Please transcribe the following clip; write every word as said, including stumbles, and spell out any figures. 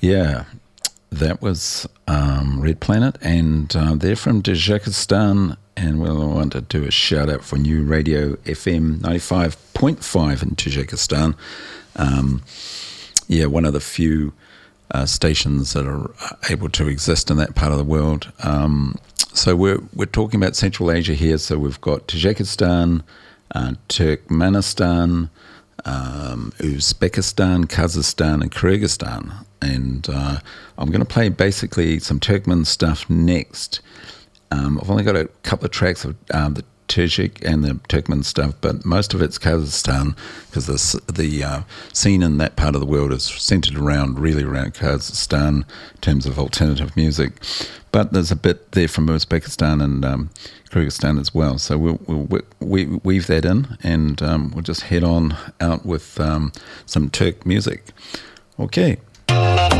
Yeah, that was um, Red Planet, and uh, they're from Tajikistan, and we want to do a shout out for New Radio F M ninety-five point five in Tajikistan. Um, yeah, one of the few uh, stations that are able to exist in that part of the world. Um, so we're we're talking about Central Asia here. So we've got Tajikistan, uh, Turkmenistan, um, Uzbekistan, Kazakhstan, and Kyrgyzstan. And uh, I'm going to play basically some Turkmen stuff next. Um, I've only got a couple of tracks of um, the Tajik and the Turkmen stuff, but most of it's Kazakhstan, because the the uh, scene in that part of the world is centered around, really around Kazakhstan in terms of alternative music. But there's a bit there from Uzbekistan and um, Kyrgyzstan as well. So we'll, we'll we, weave that in, and um, we'll just head on out with um, some Turk music. Okay.